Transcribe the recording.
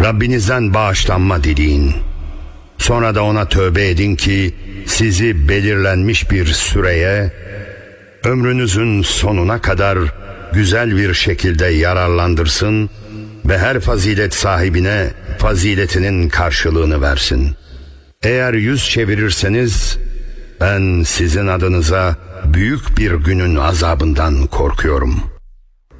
Rabbinizden bağışlanma dileyin. Sonra da ona tövbe edin ki sizi belirlenmiş bir süreye, ömrünüzün sonuna kadar güzel bir şekilde yararlandırsın ve her fazilet sahibine faziletinin karşılığını versin. Eğer yüz çevirirseniz ben sizin adınıza büyük bir günün azabından korkuyorum.